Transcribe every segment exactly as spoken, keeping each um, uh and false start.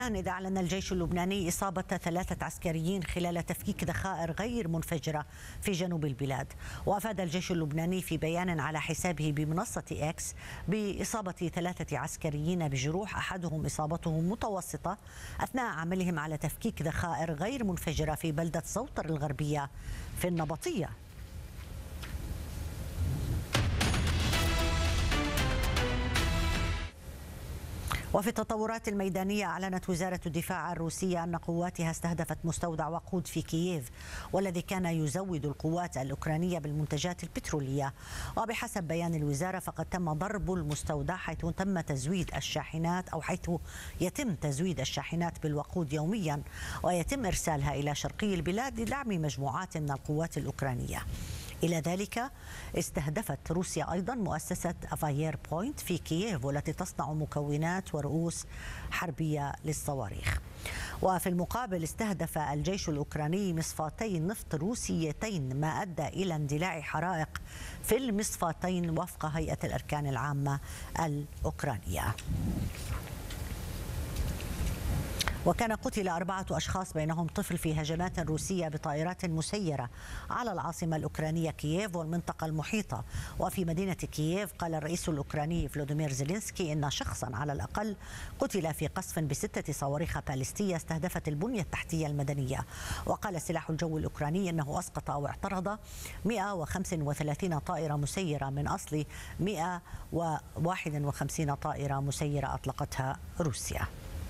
إذا أعلن الجيش اللبناني إصابة ثلاثة عسكريين خلال تفكيك ذخائر غير منفجرة في جنوب البلاد. وأفاد الجيش اللبناني في بيان على حسابه بمنصة إكس بإصابة ثلاثة عسكريين بجروح، أحدهم إصابته متوسطة أثناء عملهم على تفكيك ذخائر غير منفجرة في بلدة سوطر الغربية في النبطية. وفي التطورات الميدانية، أعلنت وزارة الدفاع الروسية أن قواتها استهدفت مستودع وقود في كييف، والذي كان يزود القوات الأوكرانية بالمنتجات البترولية. وبحسب بيان الوزارة فقد تم ضرب المستودع، حيث تم تزويد الشاحنات أو حيث يتم تزويد الشاحنات بالوقود يوميا، ويتم إرسالها إلى شرقي البلاد لدعم مجموعات من القوات الأوكرانية. إلى ذلك استهدفت روسيا أيضا مؤسسة أفاير بوينت في كييف، والتي تصنع مكونات ورؤوس حربية للصواريخ. وفي المقابل استهدف الجيش الأوكراني مصفاتين نفط روسيتين، ما أدى إلى اندلاع حرائق في المصفاتين وفق هيئة الأركان العامة الأوكرانية. وكان قتل أربعة أشخاص بينهم طفل في هجمات روسية بطائرات مسيرة على العاصمة الأوكرانية كييف والمنطقة المحيطة. وفي مدينة كييف قال الرئيس الأوكراني فلوديمير زيلينسكي إن شخصا على الأقل قتل في قصف بستة صواريخ باليستية استهدفت البنية التحتية المدنية. وقال السلاح الجوي الأوكراني أنه أسقط أو اعترض مئة وخمسة وثلاثين طائرة مسيرة من أصل مئة وواحد وخمسين طائرة مسيرة أطلقتها روسيا.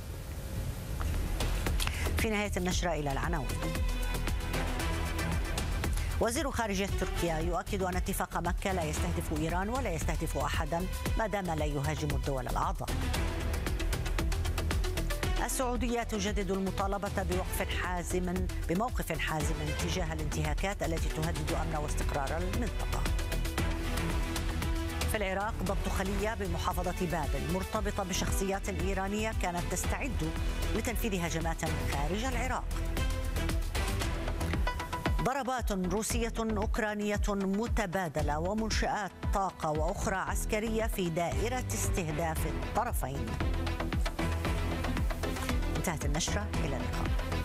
في نهاية النشرة إلى العناوين. وزير خارجية تركيا يؤكد أن اتفاق مكة لا يستهدف إيران ولا يستهدف أحدا ما دام لا يهاجم الدول الأعضاء. السعودية تجدد المطالبة بوقف حازم بموقف حازم تجاه الانتهاكات التي تهدد أمن واستقرار المنطقة. في العراق ضبط خلية بمحافظة بابل مرتبطة بشخصيات إيرانية كانت تستعد لتنفيذ هجمات خارج العراق. ضربات روسية أوكرانية متبادلة ومنشآت طاقة وأخرى عسكرية في دائرة استهداف الطرفين. انتهت النشرة، إلى اللقاء.